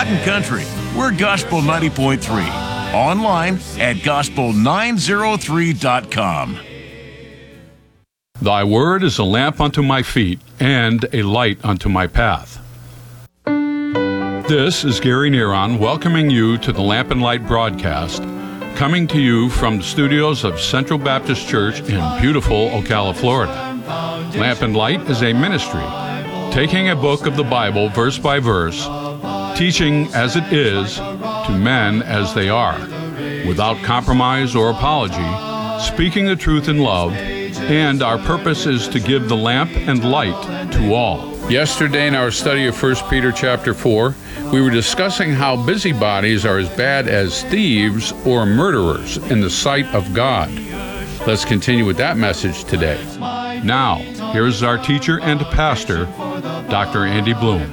God and country, we're Gospel 90.3. Online at gospel903.com. Thy word is a lamp unto my feet and a light unto my path. This is Gary Neron welcoming you to the Lamp and Light broadcast, coming to you from the studios of Central Baptist Church in beautiful Ocala, Florida. Lamp and Light is a ministry, taking a book of the Bible verse by verse, teaching as it is to men as they are, without compromise or apology, speaking the truth in love, and our purpose is to give the lamp and light to all. Yesterday in our study of 1 Peter chapter 4, we were discussing how busybodies are as bad as thieves or murderers in the sight of God. Let's continue with that message today. Now, here's our teacher and pastor, Dr. Andy Bloom.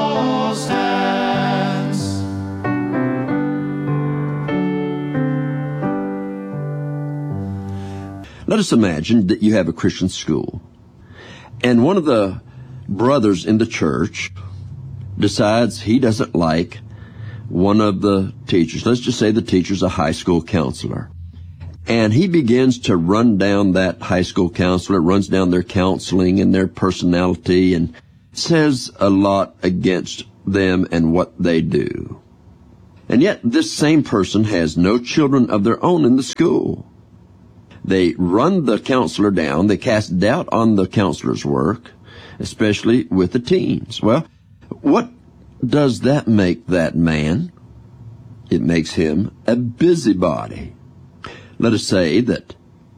Let us imagine that you have a Christian school, and one of the brothers in the church decides he doesn't like one of the teachers. Let's just say the teacher's a high school counselor. And he begins to run down that high school counselor, runs down their counseling and their personality, and says a lot against them and what they do. And yet this same person has no children of their own in the school. They run the counselor down. They cast doubt on the counselor's work, especially with the teens. Well, what does that make that man? It makes him a busybody. Let us say that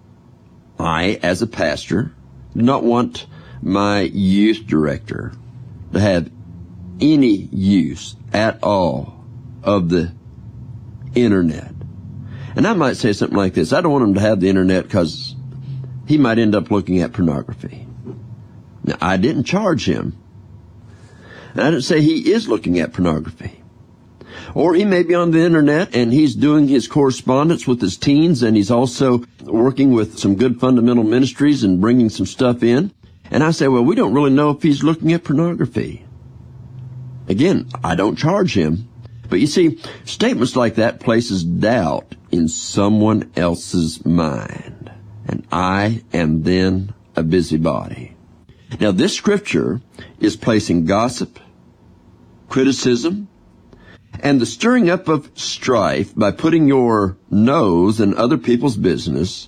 I, as a pastor, do not want my youth director to have any use at all of the internet. And I might say something like this: I don't want him to have the internet because he might end up looking at pornography. Now, I didn't charge him. And I didn't say he is looking at pornography. Or he may be on the internet and he's doing his correspondence with his teens, and he's also working with some good fundamental ministries and bringing some stuff in. And I say, well, we don't really know if he's looking at pornography. Again, I don't charge him. But you see, statements like that places doubt in someone else's mind. And I am then a busybody. Now, this scripture is placing gossip, criticism, and the stirring up of strife by putting your nose in other people's business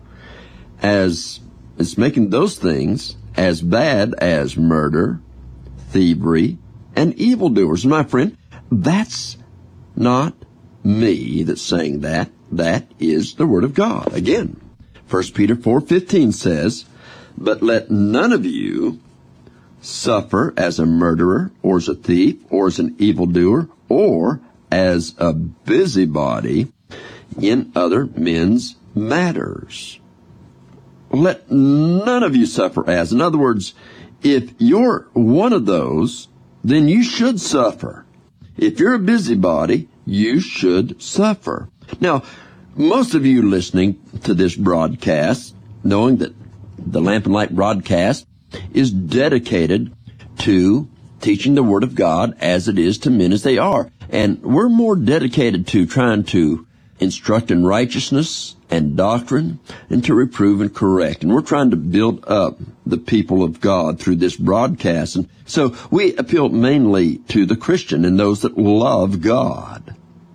as it's making those things as bad as murder, thievery, and evildoers. My friend, that's not me that's saying that. That is the Word of God. Again, 1 Peter 4:15 says, "But let none of you suffer as a murderer, or as a thief, or as an evildoer, or as a busybody in other men's matters." Let none of you suffer as. In other words, if you're one of those, then you should suffer. If you're a busybody, you should suffer. Now, most of you listening to this broadcast, knowing that the Lamp and Light broadcast is dedicated to teaching the Word of God as it is to men as they are. And we're more dedicated to trying to instruct in righteousness and doctrine and to reprove and correct. And we're trying to build up the people of God through this broadcast. And so we appeal mainly to the Christian and those that love God.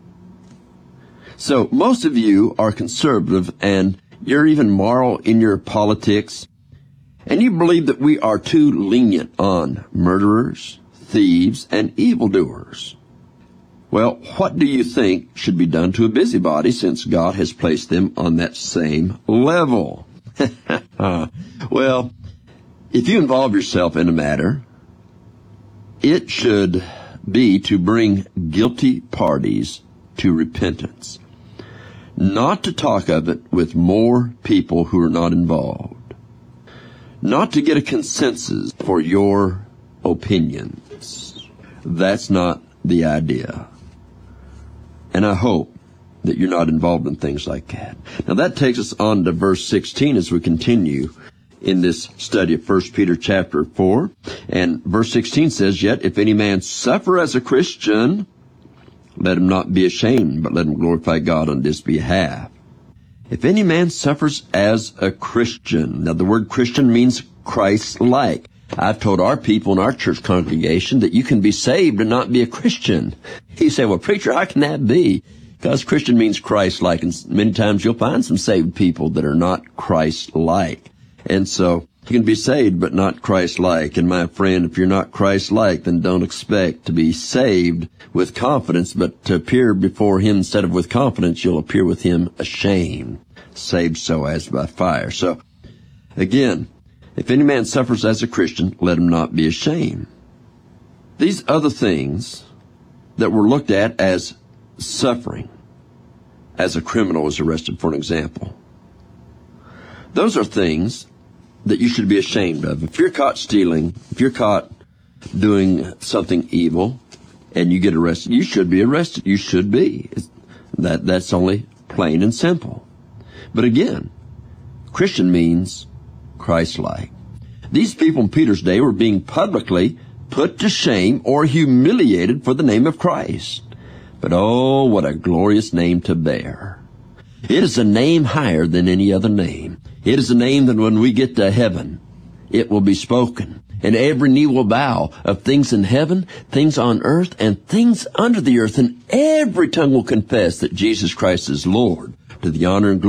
So most of you are conservative, and you're even moral in your politics, and you believe that we are too lenient on murderers, thieves, and evildoers. Well, what do you think should be done to a busybody, since God has placed them on that same level? Well, if you involve yourself in a matter, it should be to bring guilty parties to repentance, not to talk of it with more people who are not involved, not to get a consensus for your opinions. That's not the idea. And I hope that you're not involved in things like that. Now that takes us on to verse 16 as we continue in this study of 1 Peter chapter 4. And verse 16 says, "Yet if any man suffer as a Christian," let him not be ashamed, but let him glorify God on his behalf. If any man suffers as a Christian, now the word Christian means Christ-like. I've told our people in our church congregation that you can be saved and not be a Christian. You say, well, preacher, how can that be? Because Christian means Christ-like, and many times you'll find some saved people that are not Christ-like. And so you can be saved but not Christ-like. And my friend, if you're not Christ-like, then don't expect to be saved with confidence, but to appear before him instead of with confidence, you'll appear with him ashamed, saved so as by fire. So, again, if any man suffers as a Christian, let him not be ashamed. These other things that were looked at as suffering, as a criminal was arrested, for an example, those are things that you should be ashamed of. If you're caught stealing, if you're caught doing something evil, and you get arrested, you should be arrested. You should be. That's only plain and simple. But again, Christian means Christ-like. These people in Peter's day were being publicly put to shame or humiliated for the name of Christ. But oh, what a glorious name to bear. It is a name higher than any other name. It is a name that when we get to heaven, it will be spoken. And every knee will bow of things in heaven, things on earth, and things under the earth. And every tongue will confess that Jesus Christ is Lord, to the honor and glory